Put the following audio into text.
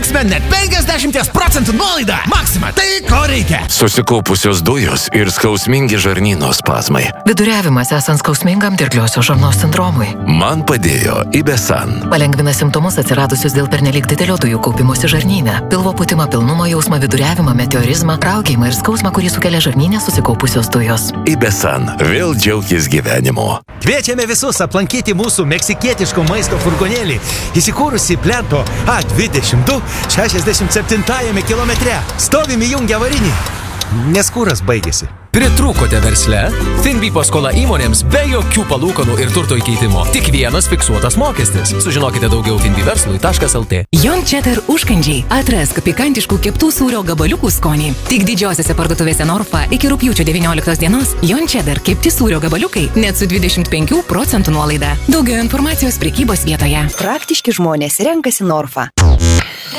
turėsime net 50% nuolaidą. Maxima, tai ko reikia? Susikaupusios dujos ir skausmingi žarnyno spazmai. Viduriavimas esant skausmingam dirgliosios žarnos sindromui. Man padėjo Ibesan. Palengvina simptomus atsiradusius dėl pernelyg didelio dujų kaupimosi žarnyne. Pilvo pūtimą, pilnumo jausmą, viduriavimą, meteorizmą, raukėjimą ir skausmą, kurį sukelia žarnyne susikaupusios dujos. Ibesan. Vėl džiaukis gyvenimu. Kviečiame visus aplankyti mūsų meksikietiško maisto furgonėlį, įsikūrusi plento A22 67 kilometre. Stovim įjungę avarinį, nes kuras baigėsi. Pritrūkote versle? Finbi paskola įmonėms be jokių palūkanų ir turto įkeitimo. Tik vienas fiksuotas mokestis. Sužinokite daugiau finbiverslui.lt. Jon Cheddar užkandžiai. Atrask pikantiškų keptų sūrio gabaliukų skonį. Tik didžiosiose parduotuvėse Norfa iki rugpjūčio 19 dienos Jon Cheddar kepti sūrio gabaliukai net su 25% nuolaida. Daugiau informacijos prekybos vietoje. Praktiški žmonės renkasi Norfa.